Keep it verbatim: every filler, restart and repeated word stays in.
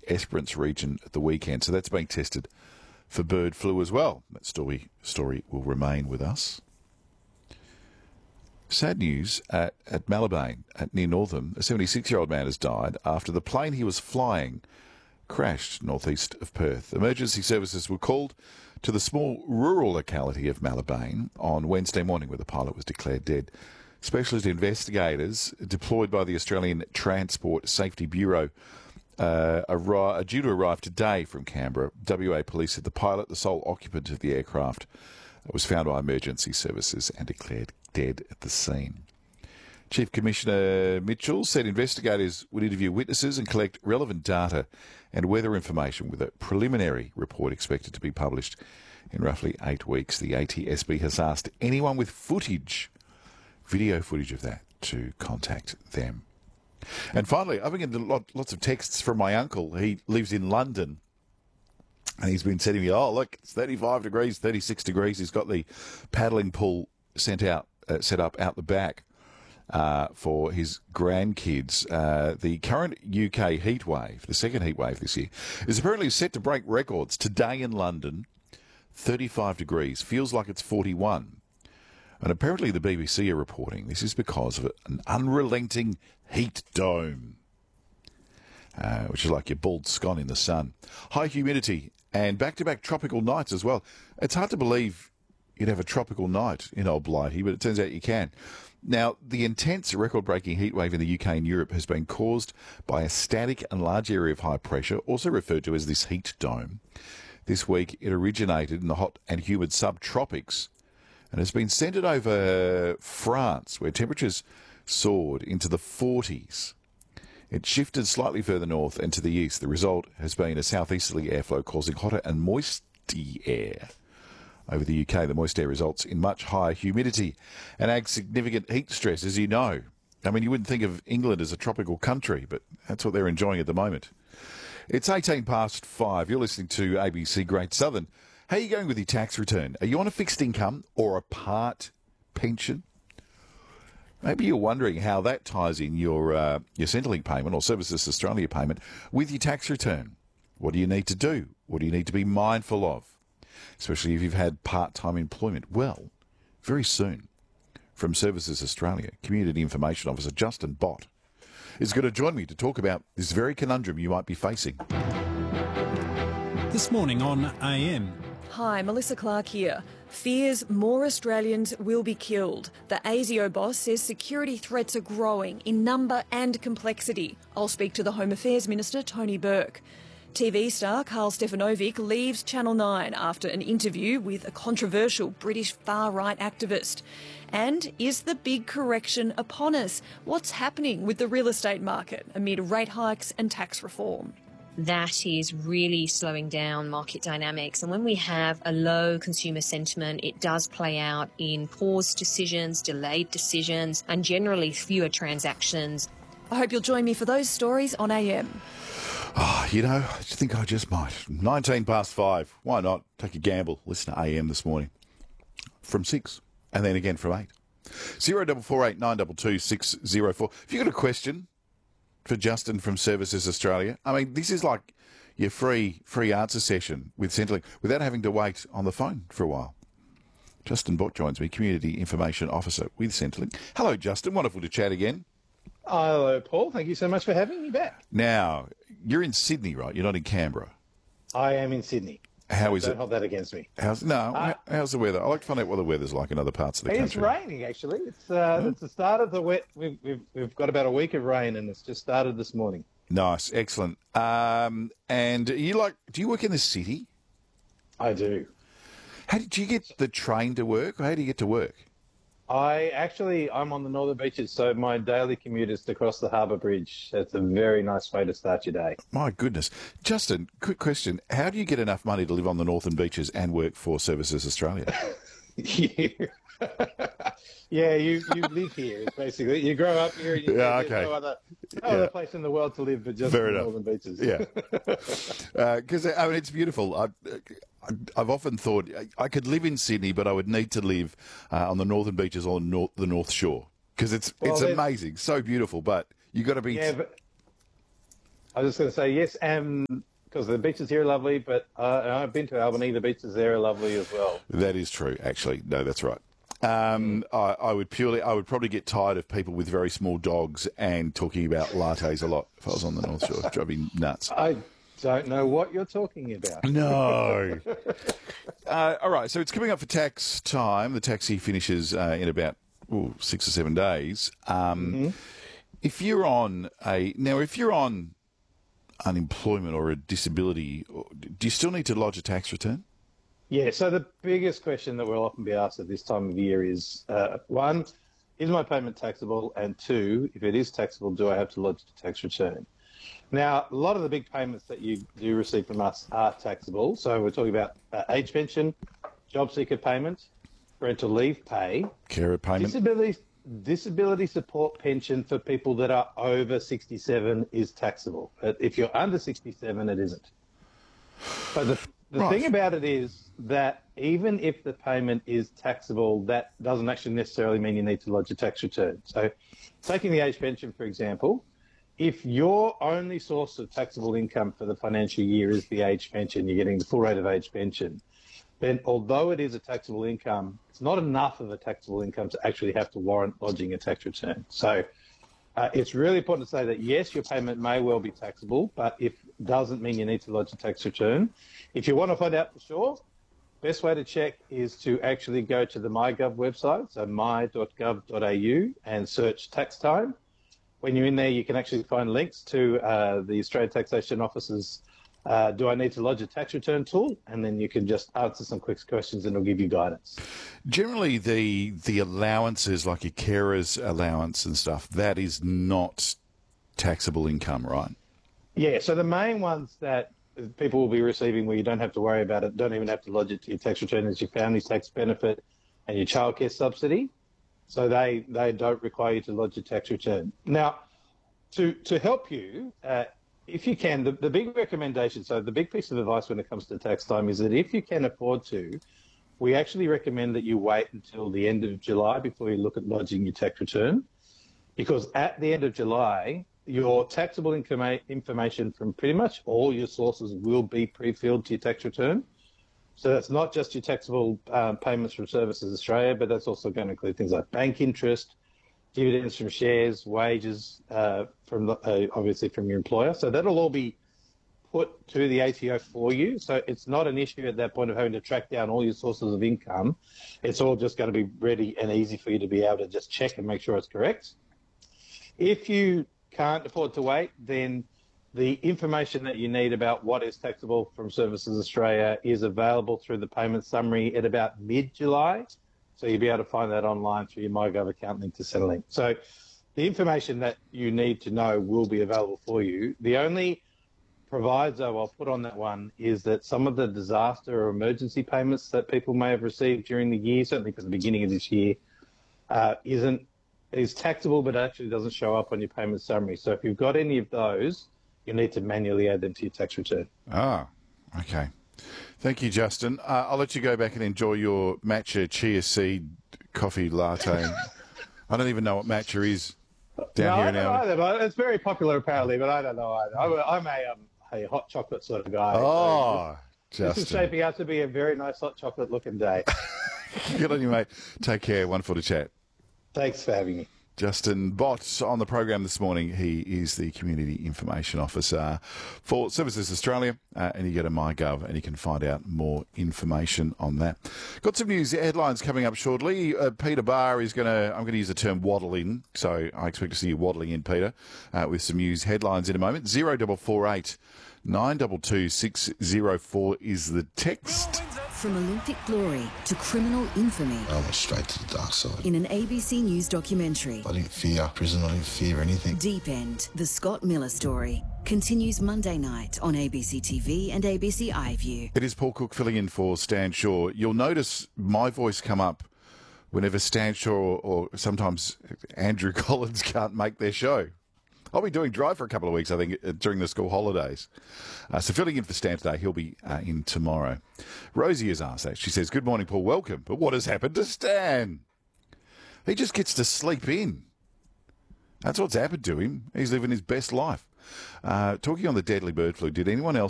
Esperance region at the weekend. So that's being tested for bird flu as well. That story story will remain with us. Sad news at, at Malibane, at near Northam. A seventy-six-year-old man has died after the plane he was flying crashed northeast of Perth. Emergency services were called to the small rural locality of Malibane on Wednesday morning, where the pilot was declared dead. Specialist investigators deployed by the Australian Transport Safety Bureau uh, are, are due to arrive today from Canberra. W A Police said the pilot, the sole occupant of the aircraft, was found by emergency services and declared dead at the scene. Chief Commissioner Mitchell said investigators would interview witnesses and collect relevant data and weather information, with a preliminary report expected to be published in roughly eight weeks. The A T S B has asked anyone with footage, video footage of that, to contact them. And finally, I've been getting lot, lots of texts from my uncle. He lives in London. And he's been sending me, oh, look, it's thirty-five degrees, thirty-six degrees. He's got the paddling pool sent out, uh, set up out the back uh, for his grandkids. Uh, the current U K heat wave, the second heat wave this year, is apparently set to break records. Today in London, thirty-five degrees. Feels like it's forty-one. And apparently the B B C are reporting this is because of an unrelenting heat dome, uh, which is like your bald scone in the sun. High humidity and back-to-back tropical nights as well. It's hard to believe you'd have a tropical night in Old Blighty, but it turns out you can. Now, the intense record-breaking heat wave in the U K and Europe has been caused by a static and large area of high pressure, also referred to as this heat dome. This week, it originated in the hot and humid subtropics and has been centred over France, where temperatures soared into the forties. It shifted slightly further north and to the east. The result has been a southeasterly airflow causing hotter and moisty air over the U K. The moist air results in much higher humidity and adds significant heat stress, as you know. I mean, you wouldn't think of England as a tropical country, but that's what they're enjoying at the moment. It's eighteen past five. You're listening to A B C Great Southern. How are you going with your tax return? Are you on a fixed income or a part pension? Maybe you're wondering how that ties in your uh, your Centrelink payment or Services Australia payment with your tax return. What do you need to do? What do you need to be mindful of? Especially if you've had part-time employment. Well, very soon, from Services Australia, Community Information Officer Justin Bott is going to join me to talk about this very conundrum you might be facing. This morning on A M. Hi, Melissa Clark here. Fears more Australians will be killed. The ASIO boss says security threats are growing in number and complexity. I'll speak to the Home Affairs Minister, Tony Burke. T V star Karl Stefanovic leaves Channel nine after an interview with a controversial British far-right activist. And is the big correction upon us? What's happening with the real estate market amid rate hikes and tax reform? That is really slowing down market dynamics. And when we have a low consumer sentiment, it does play out in paused decisions, delayed decisions, and generally fewer transactions. I hope you'll join me for those stories on A M. Oh, you know, I think I just might. nineteen past five. Why not? Take a gamble. Listen to A M this morning from six and then again from eight. zero four four eight nine two two six zero four. If you've got a question for Justin from Services Australia, I mean, this is like your free free answer session with Centrelink without having to wait on the phone for a while. Justin Bott joins me, Community Information Officer with Centrelink. Hello, Justin. Wonderful to chat again. Hello, Paul. Thank you so much for having me back. Now, you're in Sydney, right? You're not in Canberra. I am in Sydney. How is Don't it? hold that against me. How's no? Uh, how's the weather? I like to find out what the weather's like in other parts of the it's country. It's raining, actually. It's uh, Oh. it's the start of the wet. We've, we've we've got about a week of rain, and it's just started this morning. Nice, excellent. Um, and you like? Do you work in the city? I do. How did you get the train to work? Or how do you get to work? I actually, I'm on the Northern Beaches, so my daily commute is to cross the Harbour Bridge. It's a very nice way to start your day. My goodness. Justin, quick question. How do you get enough money to live on the Northern Beaches and work for Services Australia? yeah, yeah you, you live here, basically. You grow up here. And you, Yeah, there's okay. no other, no Yeah. other place in the world to live but just Fair the enough. Northern Beaches. Yeah. Because, uh, I mean, it's beautiful. I, I've often thought I could live in Sydney, but I would need to live uh, on the Northern Beaches or north, the North Shore because it's Well, it's then- amazing, so beautiful. But you got to be. Yeah, but I was just going to say yes, and because the beaches here are lovely, but uh, I've been to Albany. The beaches there are lovely as well. That is true, actually. No, that's right. Um, I, I would purely, I would probably get tired of people with very small dogs and talking about lattes a lot if I was on the North Shore. It'd drive me nuts. I don't know what you're talking about. No. uh, all right, so it's coming up for tax time. The taxi finishes uh, in about ooh, six or seven days. Um, mm-hmm. If you're on a now, if you're on unemployment or a disability, do you still need to lodge a tax return? Yeah, so the biggest question that we'll often be asked at this time of year is, uh, one, is my payment taxable? And two, if it is taxable, do I have to lodge a tax return? Now, a lot of the big payments that you do receive from us are taxable. So we're talking about uh, age pension, job seeker payment, parental leave pay, carer payment, disability, disability support pension for people that are over sixty-seven is taxable. But if you're under sixty-seven, it isn't. But the The right. thing about it is that even if the payment is taxable, that doesn't actually necessarily mean you need to lodge a tax return. So taking the age pension, for example, if your only source of taxable income for the financial year is the age pension, you're getting the full rate of age pension, then although it is a taxable income, it's not enough of a taxable income to actually have to warrant lodging a tax return. So Uh, it's really important to say that, yes, your payment may well be taxable, but it doesn't mean you need to lodge a tax return. If you want to find out for sure, best way to check is to actually go to the MyGov website, so my dot gov dot a u, and search tax time. When you're in there, you can actually find links to uh, the Australian Taxation Office's uh, Do I Need to Lodge a Tax Return tool, and then you can just answer some quick questions and it'll give you guidance. Generally, the the allowances, like your carer's allowance and stuff, that is not taxable income, right? Yeah, so the main ones that people will be receiving where you don't have to worry about it, don't even have to lodge it to your tax return, is your family tax benefit and your childcare subsidy. So they, they don't require you to lodge a tax return. Now, to to help you, uh, if you can, the, the big recommendation, so the big piece of advice when it comes to tax time is that if you can afford to, we actually recommend that you wait until the end of July before you look at lodging your tax return, because at the end of July, your taxable information from pretty much all your sources will be pre-filled to your tax return. So that's not just your taxable uh, payments from Services Australia, but that's also going to include things like bank interest, dividends from shares, wages uh, from the, uh, obviously from your employer. So that'll all be put to the A T O for you. So it's not an issue at that point of having to track down all your sources of income. It's all just going to be ready and easy for you to be able to just check and make sure it's correct. If you can't afford to wait, then the information that you need about what is taxable from Services Australia is available through the payment summary at about mid-July. So you'll be able to find that online through your MyGov account link to Centrelink. So the information that you need to know will be available for you. The only proviso I'll put on that one is that some of the disaster or emergency payments that people may have received during the year, certainly for the beginning of this year, uh, isn't is taxable, but actually doesn't show up on your payment summary. So if you've got any of those, you need to manually add them to your tax return. Ah, okay. Thank you, Justin. Uh, I'll let you go back and enjoy your matcha chia seed coffee latte. I don't even know what matcha is down no, here I in don't Albany. either, but it's very popular apparently, but I don't know either. I'm, I'm a, um, a hot chocolate sort of guy. Oh, so this, this is shaping out to be a very nice hot chocolate looking day. Good on you, mate. Take care. Wonderful to chat. Thanks for having me. Justin Bott on the program this morning. He is the Community Information Officer for Services Australia, uh, and you go to MyGov and you can find out more information on that. Got some news headlines coming up shortly. Uh, Peter Barr is going to, I'm going to use the term waddle in, so I expect to see you waddling in, Peter, uh, with some news headlines in a moment. zero four four eight nine two two six zero four is the text. From Olympic glory to criminal infamy. I went straight to the dark side. In an A B C News documentary. I didn't fear prison, I didn't fear anything. Deep End, the Scott Miller story, continues Monday night on A B C T V and A B C iView. It is Paul Cook filling in for Stan Shaw. You'll notice my voice come up whenever Stan Shaw or, or sometimes Andrew Collins can't make their show. I'll be doing Drive for a couple of weeks, I think, during the school holidays. Uh, so filling in for Stan today, he'll be uh, in tomorrow. Rosie has asked that. She says, good morning, Paul, welcome. But what has happened to Stan? He just gets to sleep in. That's what's happened to him. He's living his best life. Uh, talking on the deadly bird flu, did anyone else